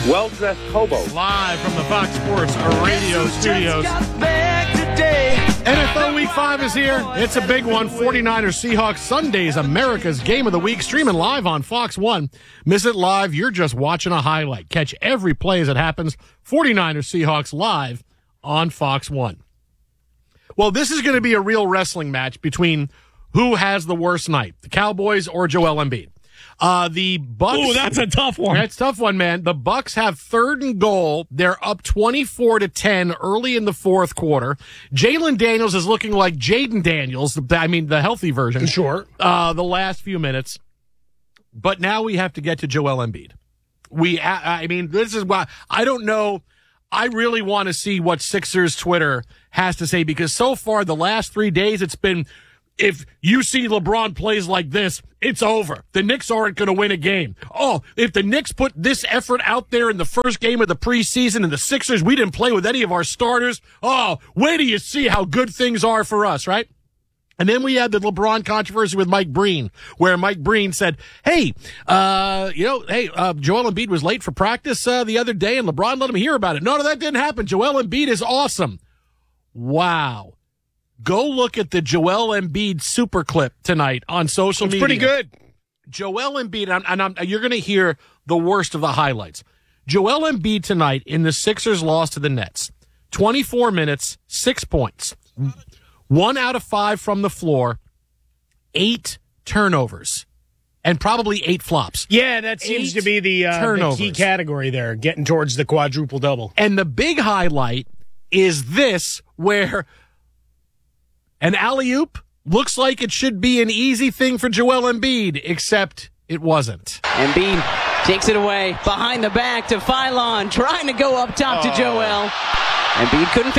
well-dressed hobos. Live from the Fox Sports Radio studios. NFL Week 5 is here. It's a big one. 49ers Seahawks Sundays, America's Game of the Week, streaming live on Fox 1. Miss it live, you're just watching a highlight. Catch every play as it happens. 49ers Seahawks live on Fox 1. Well, this is going to be a real wrestling match between who has the worst night, the Cowboys or Joel Embiid. The Bucks. Ooh, that's a tough one. That's a tough one, man. The Bucks have 3rd and goal. They're up 24-10 early in the fourth quarter. Jalen Daniels is looking like Jaden Daniels. I mean, the healthy version. Sure. The last few minutes. But now we have to get to Joel Embiid. I mean, this is why I don't know. I really want to see what Sixers Twitter has to say, because so far the last 3 days it's been, if you see LeBron plays like this, it's over. The Knicks aren't going to win a game. Oh, if the Knicks put this effort out there in the first game of the preseason and the Sixers, we didn't play with any of our starters. Oh, wait till you see how good things are for us, right? And then we had the LeBron controversy with Mike Breen, where Mike Breen said, hey, Joel Embiid was late for practice the other day, and LeBron let him hear about it. No, that didn't happen. Joel Embiid is awesome. Wow. Go look at the Joel Embiid super clip tonight on social media. It's pretty good. Joel Embiid, and you're going to hear the worst of the highlights. Joel Embiid tonight in the Sixers loss to the Nets. 24 minutes, 6 points. 1 out of 5 from the floor, 8 turnovers, and probably 8 flops. Yeah, that seems to be the key category there, getting towards the quadruple-double. And the big highlight is this, where an alley-oop looks like it should be an easy thing for Joel Embiid, except it wasn't. Embiid takes it away behind the back to Phylon, trying to go up top to Joel. Embiid couldn't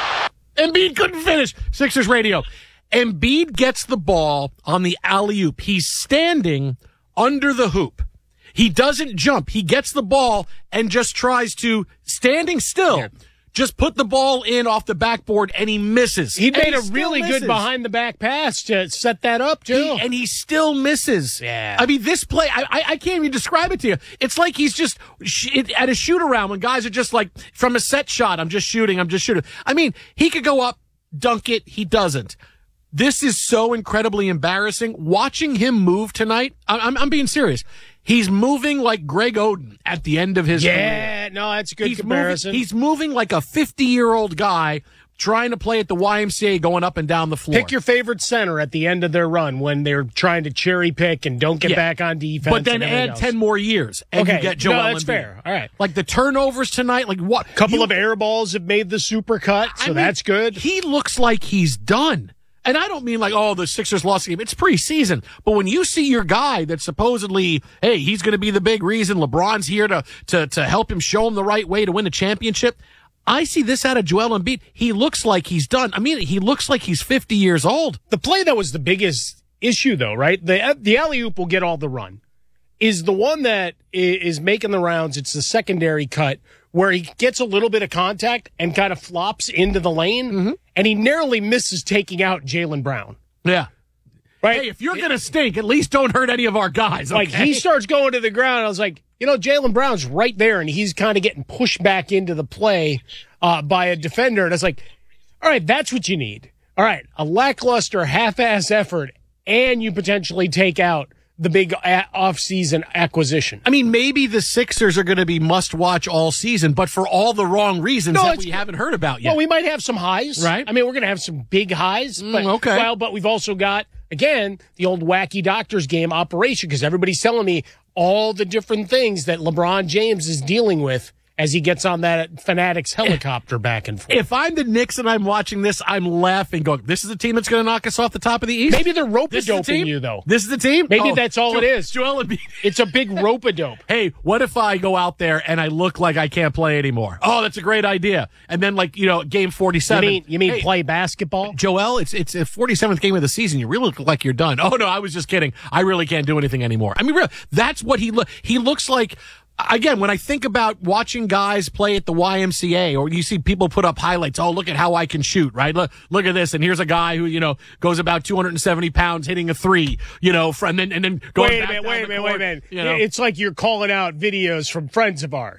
finish. Sixers Radio. Embiid gets the ball on the alley-oop. He's standing under the hoop. He doesn't jump. He gets the ball and just tries to, standing still, just put the ball in off the backboard, and he misses. He made a really good behind-the-back pass to set that up, too. And he still misses. Yeah. I mean, this play, I can't even describe it to you. It's like he's just at a shoot-around when guys are just like, from a set shot, I'm just shooting. I mean, he could go up, dunk it. He doesn't. This is so incredibly embarrassing. Watching him move tonight, I'm being serious. He's moving like Greg Oden at the end of his career. Yeah, no, that's a good comparison. He's moving like a 50-year-old guy trying to play at the YMCA going up and down the floor. Pick your favorite center at the end of their run when they're trying to cherry pick and don't get back on defense. But then add 10 more years and you get Joel Embiid. No, that's fair. All right. Like the turnovers tonight, like what? A couple of air balls have made the super cut, so that's good. He looks like he's done. And I don't mean like, the Sixers lost the game. It's preseason. But when you see your guy that supposedly, hey, he's going to be the big reason, LeBron's here to help him show him the right way to win a championship, I see this out of Joel Embiid. He looks like he's done. I mean, he looks like he's 50 years old. The play that was the biggest issue, though, right? The alley-oop will get all the run. Is the one that is making the rounds, it's the secondary cut, where he gets a little bit of contact and kind of flops into the lane, and he narrowly misses taking out Jaylen Brown. Yeah. Right? Hey, if you're going to stink, at least don't hurt any of our guys, okay? Like, he starts going to the ground, I was like, Jaylen Brown's right there, and he's kind of getting pushed back into the play by a defender, and I was like, all right, that's what you need. All right, a lackluster, half-ass effort, and you potentially take out the big off-season acquisition. I mean, maybe the Sixers are going to be must-watch all season, but for all the wrong reasons that we haven't heard about yet. Well, we might have some highs. Right. I mean, we're going to have some big highs. But, okay. Well, but we've also got, again, the old wacky doctor's game operation, because everybody's telling me all the different things that LeBron James is dealing with as he gets on that Fanatics helicopter back and forth. If I'm the Knicks and I'm watching this, I'm laughing, going, this is the team that's going to knock us off the top of the East? Maybe they're rope-a-doping you, though. This is the team? Maybe that's all it is. Joel Embiid. It's a big rope-a-dope. Hey, what if I go out there and I look like I can't play anymore? Oh, that's a great idea. And then, game 47. You mean play basketball? Joel, it's a 47th game of the season. You really look like you're done. Oh, no, I was just kidding. I really can't do anything anymore. I mean, really, that's what he looks like. Again, when I think about watching guys play at the YMCA, or you see people put up highlights, oh, look at how I can shoot, right? Look at this, and here's a guy who, goes about 270 pounds hitting a three, and then going Wait a minute. It's like you're calling out videos from friends of ours.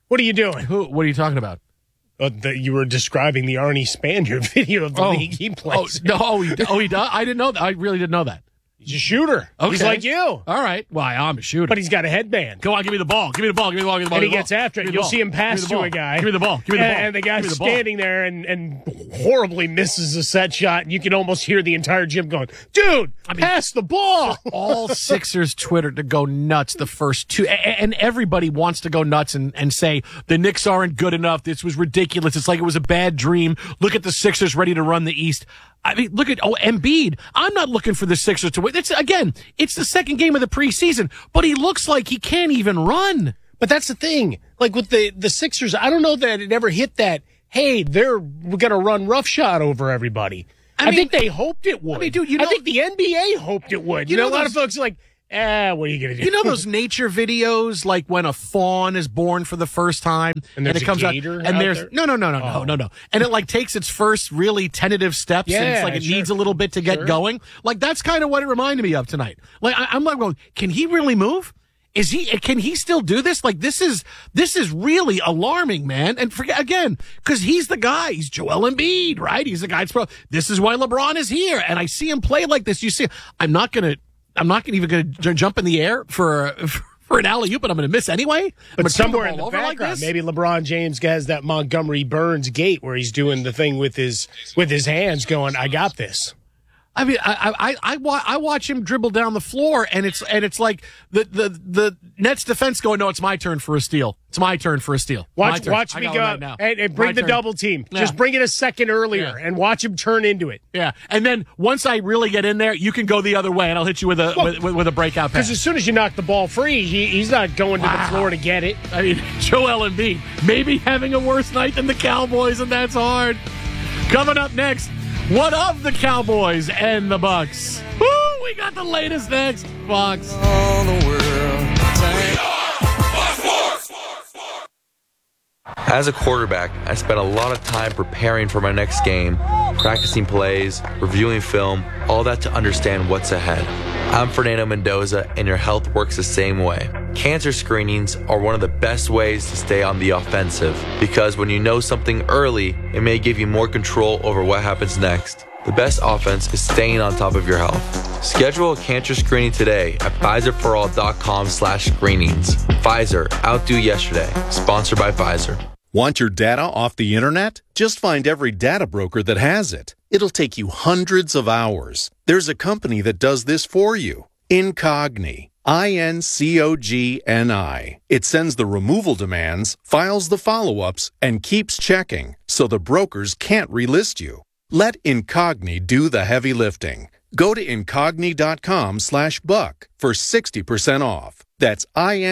What are you doing? What are you talking about? You were describing the Arnie Spanier video of the league he plays. He does? I didn't know that. I really didn't know that. He's a shooter. Okay. He's like you. All right. Why, I'm a shooter. But he's got a headband. Go on, give me the ball. Give me the ball. Give me the ball. Give me the ball. And he gets after it. You'll see him pass to a guy. Give me the ball. Give me the ball. And the guy's standing there and horribly misses a set shot. And you can almost hear the entire gym going, dude, pass the ball. All Sixers Twitter to go nuts the first two. And everybody wants to go nuts and say the Knicks aren't good enough. This was ridiculous. It's like it was a bad dream. Look at the Sixers ready to run the East. I mean, look at Embiid. I'm not looking for the Sixers to win. It's the second game of the preseason, but he looks like he can't even run. But that's the thing. Like with the Sixers, I don't know that it ever hit that, hey, we're going to run roughshod over everybody. I think they hoped it would. I mean, dude, I think the NBA hoped it would. You know, a lot of folks are like, what are you going to do? You know those nature videos, like when a fawn is born for the first time, and it comes out, and there's no, and it like takes its first really tentative steps, and it's like it needs a little bit to get going. Like that's kind of what it reminded me of tonight. Like I'm like, well, can he really move? Can he still do this? Like this is really alarming, man. And forget again, because he's the guy. He's Joel Embiid, right? He's the guy. This is why LeBron is here, and I see him play like this. You see, I'm not even going to jump in the air for an alley-oop, but I'm going to miss anyway. But somewhere in the background, like maybe LeBron James has that Montgomery Burns gait where he's doing the thing with his hands going, I got this. I mean, I watch him dribble down the floor, and it's like the Nets defense going, no, it's my turn for a steal. It's my turn for a steal. Watch me go up and bring the double team. Yeah. Just bring it a second earlier and watch him turn into it. Yeah, and then once I really get in there, you can go the other way, and I'll hit you with a breakout pass. Because as soon as you knock the ball free, he's not going to the floor to get it. I mean, Joel Embiid maybe having a worse night than the Cowboys, and that's hard. Coming up next, what of the Cowboys and the Bucks? Woo, we got the latest next, Fox. All the world. As a quarterback, I spent a lot of time preparing for my next game, practicing plays, reviewing film, all that to understand what's ahead. I'm Fernando Mendoza, and your health works the same way. Cancer screenings are one of the best ways to stay on the offensive, because when you know something early, it may give you more control over what happens next. The best offense is staying on top of your health. Schedule a cancer screening today at PfizerForAll.com/screenings. Pfizer, outdo yesterday. Sponsored by Pfizer. Want your data off the internet? Just find every data broker that has it. It'll take you hundreds of hours. There's a company that does this for you. Incogni. INCOGNI. It sends the removal demands, files the follow-ups, and keeps checking, so the brokers can't relist you. Let Incogni do the heavy lifting. Go to incogni.com/buck for 60% off. That's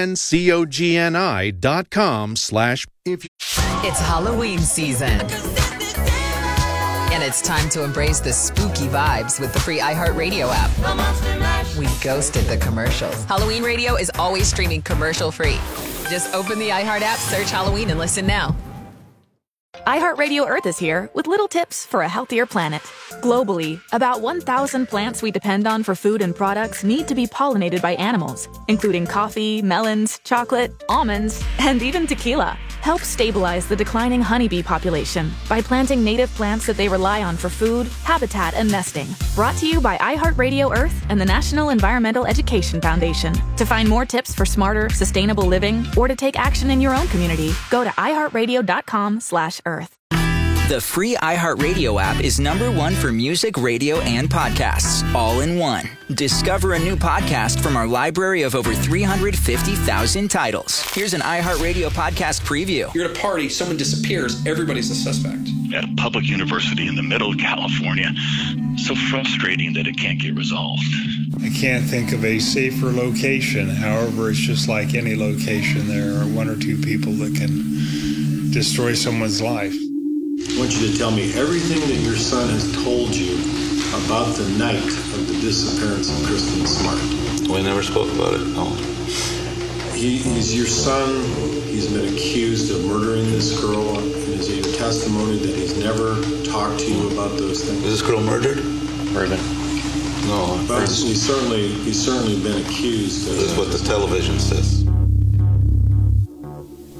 INCOGNI.com/. It's Halloween season. And it's time to embrace the spooky vibes with the free iHeartRadio app. We ghosted the commercials. Halloween Radio is always streaming commercial-free. Just open the iHeart app, search Halloween, and listen now. iHeartRadio Earth is here with little tips for a healthier planet. Globally, about 1,000 plants we depend on for food and products need to be pollinated by animals, including coffee, melons, chocolate, almonds, and even tequila. Help stabilize the declining honeybee population by planting native plants that they rely on for food, habitat, and nesting. Brought to you by iHeartRadio Earth and the National Environmental Education Foundation. To find more tips for smarter, sustainable living, or to take action in your own community, go to iHeartRadio.com/Earth. The free iHeartRadio app is #1 for music, radio, and podcasts, all in one. Discover a new podcast from our library of over 350,000 titles. Here's an iHeartRadio podcast preview. You're at a party, someone disappears, everybody's a suspect. At a public university in the middle of California, so frustrating that it can't get resolved. I can't think of a safer location. However, it's just like any location. There are one or two people that can destroy someone's life. I want you to tell me everything that your son has told you about the night of the disappearance of Kristen Smart. We never spoke about it, no. He's your son. He's been accused of murdering this girl. Is it your testimony that he's never talked to you about those things? Was this girl murdered? Murdered. No. But he's certainly been accused. This is what the television says.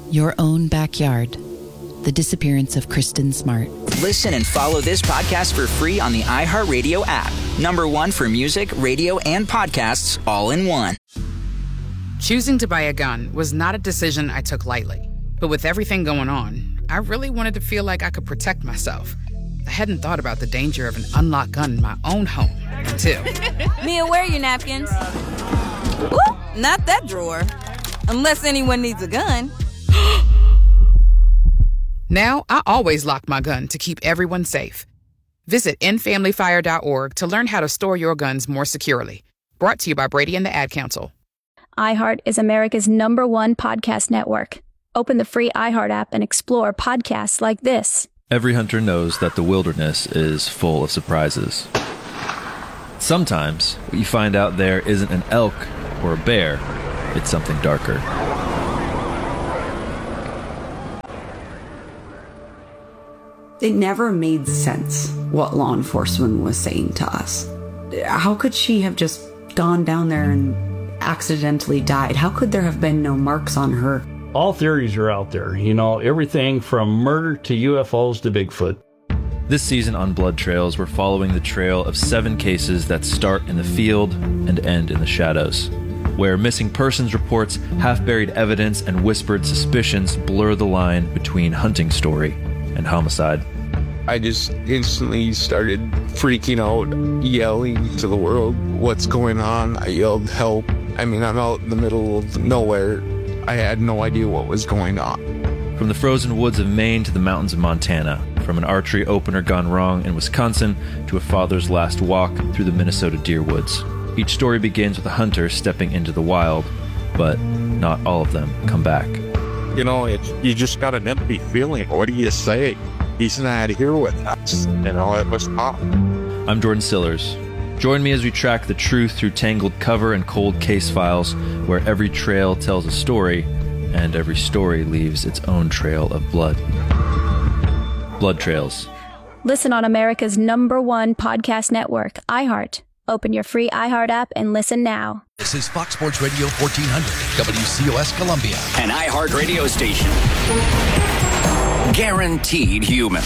Your own backyard. The disappearance of Kristen Smart. Listen and follow this podcast for free on the iHeartRadio app. #1 for music, radio, and podcasts all in one. Choosing to buy a gun was not a decision I took lightly. But with everything going on, I really wanted to feel like I could protect myself. I hadn't thought about the danger of an unlocked gun in my own home until... Mia, where are your napkins? Ooh, not that drawer. Unless anyone needs a gun. Now, I always lock my gun to keep everyone safe. Visit endfamilyfire.org to learn how to store your guns more securely. Brought to you by Brady and the Ad Council. iHeart is America's #1 podcast network. Open the free iHeart app and explore podcasts like this. Every hunter knows that the wilderness is full of surprises. Sometimes, what you find out there isn't an elk or a bear, it's something darker. It never made sense what law enforcement was saying to us. How could she have just gone down there and accidentally died? How could there have been no marks on her? All theories are out there, everything from murder to UFOs to Bigfoot. This season on Blood Trails, we're following the trail of 7 cases that start in the field and end in the shadows, where missing persons reports, half-buried evidence, and whispered suspicions blur the line between hunting story and homicide. I just instantly started freaking out, yelling to the world, "What's going on?" I yelled, "Help." I'm out in the middle of nowhere. I had no idea what was going on. From the frozen woods of Maine to the mountains of Montana, from an archery opener gone wrong in Wisconsin to a father's last walk through the Minnesota deer woods. Each story begins with a hunter stepping into the wild, but not all of them come back. You just got an empty feeling. What do you say? He's not here with us. It was tough. I'm Jordan Sillers. Join me as we track the truth through tangled cover and cold case files, where every trail tells a story, and every story leaves its own trail of blood. Blood Trails. Listen on America's #1 podcast network, iHeart. Open your free iHeart app and listen now. This is Fox Sports Radio 1400, WCOS Columbia. An iHeart radio station. Guaranteed human.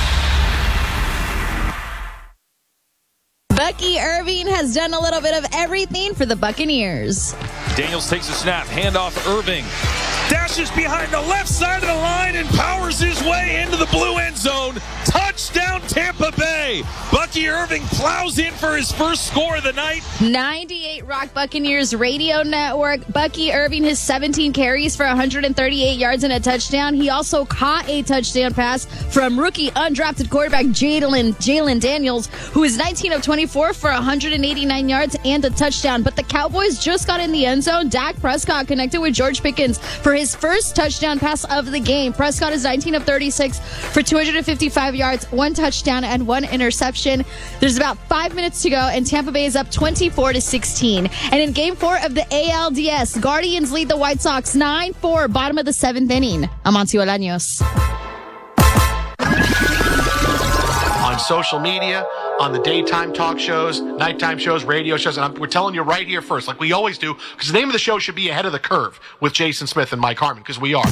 Bucky Irving has done a little bit of everything for the Buccaneers. Daniels takes a snap, handoff Irving. Dashes behind the left side of the line and powers his way into the blue end zone. Touchdown Tampa Bay. Bucky Irving plows in for his first score of the night. 98 Rock Buccaneers radio network. Bucky Irving has 17 carries for 138 yards and a touchdown. He also caught a touchdown pass from rookie undrafted quarterback Jalen Daniels, who is 19 of 24 for 189 yards and a touchdown. But the Cowboys just got in the end zone. Dak Prescott connected with George Pickens for his first touchdown pass of the game. Prescott is 19 of 36 for 255 yards, 1 touchdown, and 1 interception. There's about 5 minutes to go, and Tampa Bay is up 24-16. And in Game 4 of the ALDS, Guardians lead the White Sox 9-4, bottom of the 7th inning. Amancio Olaños. On social media, on the daytime talk shows, nighttime shows, radio shows, and we're telling you right here first, like we always do, because the name of the show should be Ahead of the Curve with Jason Smith and Mike Harmon, because we are.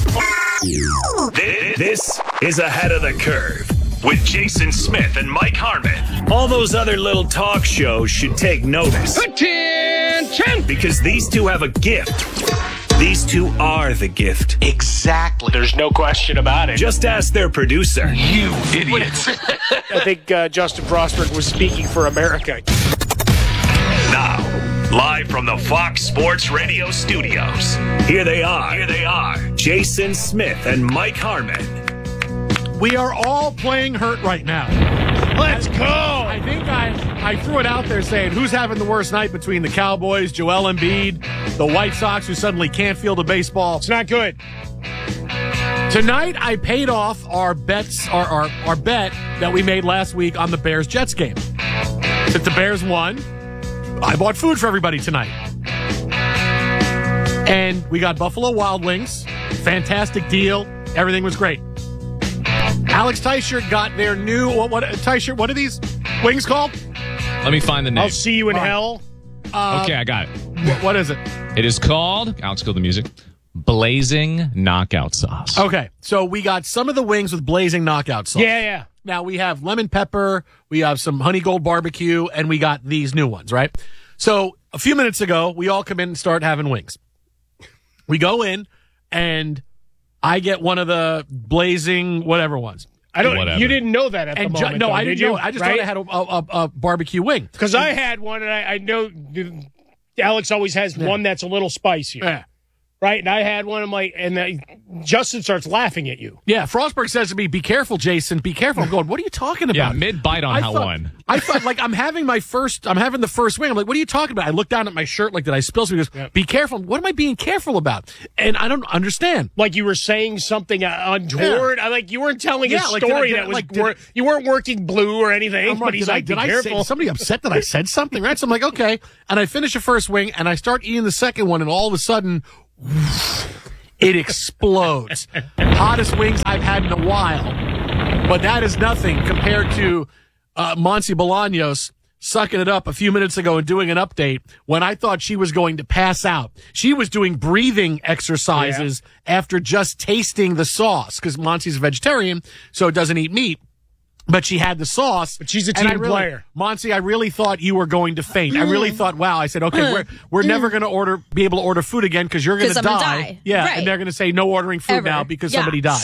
This is Ahead of the Curve with Jason Smith and Mike Harmon. All those other little talk shows should take notice. Attention! Because these two have a gift. These two are the gift. Exactly. There's no question about it. Just ask their producer. You idiots. I think Justin Frostberg was speaking for America. Now, live from the Fox Sports Radio studios, here they are. Jason Smith and Mike Harmon. We are all playing hurt right now. Let's go! I think I threw it out there saying, who's having the worst night between the Cowboys, Joel Embiid, the White Sox, who suddenly can't field a baseball? It's not good. Tonight, I paid off our bets, our bet that we made last week on the Bears-Jets game. Since the Bears won, I bought food for everybody tonight. And we got Buffalo Wild Wings. Fantastic deal. Everything was great. Alex Teichert got their new, Teichert, what are these wings called? Let me find the name. I'll see you in hell. Okay, I got it. What is it? It is called, Alex, kill the music, blazing knockout sauce. Okay, so we got some of the wings with blazing knockout sauce. Yeah. Now we have lemon pepper, we have some honey gold barbecue, and we got these new ones, right? So a few minutes ago, we all come in and start having wings. We go in, and I get one of the blazing whatever ones. You didn't know that at the moment. No, though, I didn't know. I just thought I had a barbecue wing. Because I had one, and I know Alex always has one that's a little spicier. Yeah. Right? And I had one. I'm like, and Justin starts laughing at you. Yeah, Frostberg says to me, "Be careful, Jason. Be careful." I'm going, "What are you talking about?" Yeah, mid-bite on that one. I thought, like, I'm having the first wing. I'm like, "What are you talking about?" I look down at my shirt, like, did I spill something? He goes, "Be careful." What am I being careful about? And I don't understand. Like you were saying something untoward. Yeah. Like you weren't telling a like, story that was you weren't working blue or anything. But he's like, "Be careful." Somebody upset that I said something, right? So I'm like, okay. And I finish the first wing, and I start eating the second one, and all of a sudden, it explodes. Hottest wings I've had in a while. But that is nothing compared to Monty Bolaños sucking it up a few minutes ago and doing an update when I thought she was going to pass out. She was doing breathing exercises after just tasting the sauce because Monty's a vegetarian, so doesn't eat meat. But she had the sauce. But she's a team player. Monty, I really thought you were going to faint. I really thought, wow. I said, okay, we're never going to be able to order food again because you're going to die. Yeah, right. And they're going to say no ordering food now because somebody died.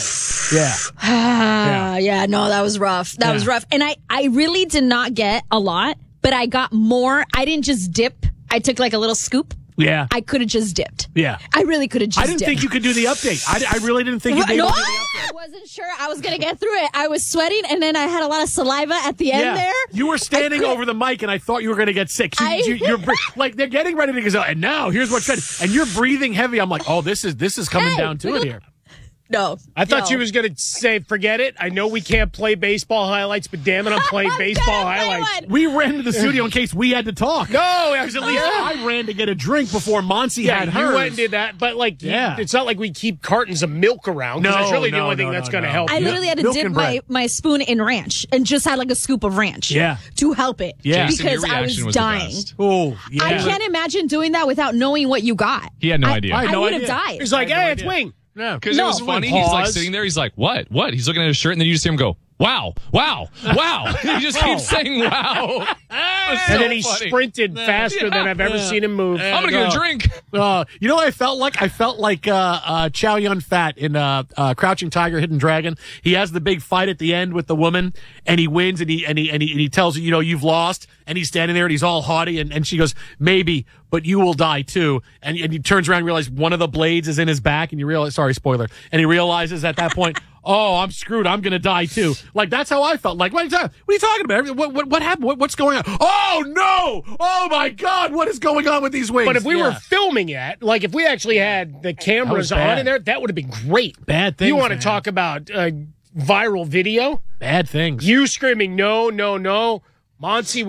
Yeah. Yeah, no, that was rough. That was rough. And I really did not get a lot, but I got more. I didn't just dip. I took like a little scoop. Yeah. I could have just dipped. Yeah. I really could have just dipped. I didn't think you could do the update. I really didn't think you'd be able to do the update. I wasn't sure I was going to get through it. I was sweating, and then I had a lot of saliva at the end there. You were standing over the mic, and I thought you were going to get sick. You're like, they're getting ready to go, and now here's what's said. And you're breathing heavy. I'm like, oh, this is coming down to it here. No. I thought she was going to say, forget it. I know we can't play baseball highlights, but damn it, I'm playing baseball highlights. We ran to the studio in case we had to talk. No, at least I ran to get a drink before Monty had hers. You went and did that, but it's not like we keep cartons of milk around. No, that's really the only thing that's going to help. I literally had to dip my spoon in ranch and just had like a scoop of ranch to help it because I was dying. Oh, yeah. I can't imagine doing that without knowing what you got. He had no idea. I would have died. He's like, hey, it's wing. No, because it was funny. He's like sitting there. He's like, what? He's looking at his shirt, and then you just hear him go, wow. He just keeps saying, wow. And then he sprinted faster than I've ever seen him move. I'm going to get a drink. You know what I felt like? I felt like Chow Yun-Fat in Crouching Tiger, Hidden Dragon. He has the big fight at the end with the woman, and he wins, and he tells her, you've lost, and he's standing there, and he's all haughty, and she goes, maybe, but you will die too. And he turns around and realizes one of the blades is in his back, and you realize, sorry, spoiler, and he realizes at that point, oh, I'm screwed. I'm going to die too. Like, that's how I felt. Like, what are you talking about? What happened? What's going on? Oh, no! Oh, my God! What is going on with these wings? But if we were filming it, like if we actually had the cameras on in there, that would have been great. Bad things, You want to talk about viral video? Bad things. You screaming, no, no, no. Monty,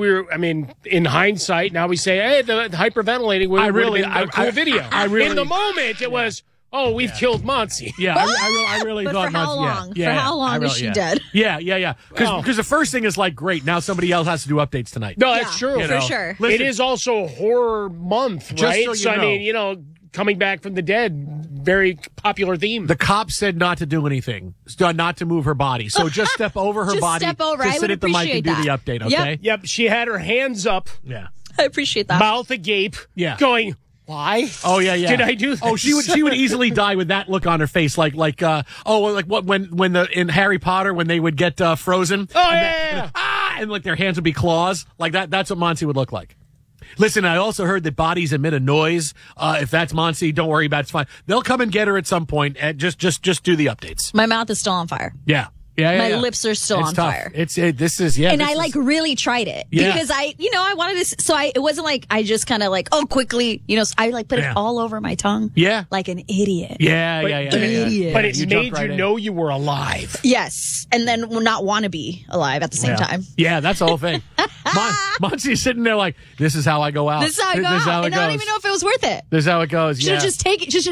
in hindsight, now we say, hey, the hyperventilating would have been a cool video. In the moment, it was... Oh, we've killed Monty. Yeah, I really but thought for how Monty. long? For how long is she dead? Yeah. Because the first thing is like, great, now somebody else has to do updates tonight. No, that's true. For sure. Listen, it is also horror month, right? Just so you know. Coming back from the dead, very popular theme. The cop said not to do anything, not to move her body. So just step over her body. Step over. Just sit at the mic and do the update, okay? Yep. She had her hands up. Yeah. I appreciate that. Mouth agape. Yeah. Going, why? Oh yeah. Did I do that? Oh, she would easily die with that look on her face, like what when in Harry Potter when they would get frozen. Oh and like their hands would be claws, like that. That's what Monty would look like. Listen, I also heard that bodies emit a noise. If that's Monty, don't worry about it. It's fine. They'll come and get her at some point, and just do the updates. My mouth is still on fire. Yeah. My lips are still on tough. fire. And I really tried it because I wanted to. So it wasn't like I just kind of like quickly, I like put it all over my tongue. Yeah, like an idiot. Yeah. Idiot. But it made you know you were alive. Yes, and then not want to be alive at the same time. Yeah, that's the whole thing. Monty's sitting there like, this is how I go out. This is how I go out. And I don't even know if it was worth it. This is how it goes. Should have just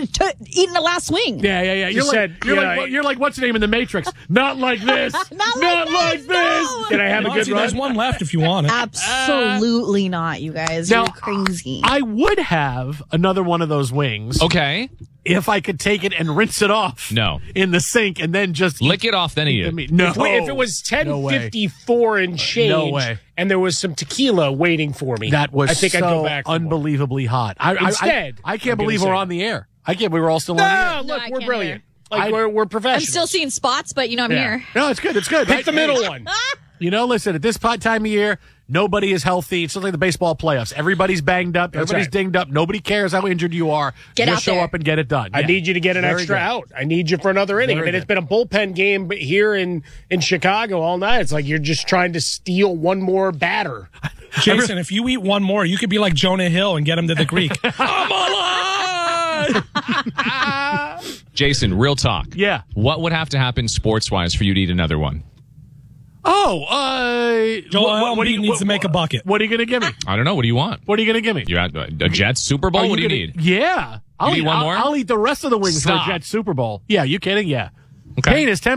eaten the last swing. Yeah. You're like what's the name in the Matrix? Not like this. Not like this. No. Can I have a good run? There's one left if you want it. Absolutely not, you guys. Now, You're crazy. I would have another one of those wings. Okay. if I could take it and rinse it off in the sink and then just lick it off, then eat it. No. If it was 10:54 and change, No way. and there was some tequila waiting for me, That was I think so I'd go back for more. unbelievably hot. Instead, I can't I'm believe gonna we're say- on the air. We were all still on the air. Look, I we're can't brilliant. hear. Like we're I'm professionals. still seeing spots, but I'm here. No, it's good. It's good. Pick the middle one. Listen, at this time of year, nobody is healthy. It's like the baseball playoffs. Everybody's banged up. Everybody's right. dinged up. Nobody cares how injured you are. Get Just out show there. up and get it done. I Yeah. need you to get an Very extra good. out. I need you for another inning. Very It's good. been a bullpen game here in Chicago all night. It's like you're just trying to steal one more batter. Jason, if you eat one more, you could be like Jonah Hill and get him to the Greek. I'm alive! Jason, real talk. Yeah. What would have to happen sports-wise for you to eat another one? Joel Embiid needs to make a bucket. What are you going to give me? I don't know. What do you want? What are you going to give me? You at a Jets Super Bowl? Are What do you gonna- need? Yeah. I'll need eat one more? I'll eat the rest of the wings Stop. for a Jets Super Bowl. Yeah, you kidding? Yeah. Okay. Kane is 10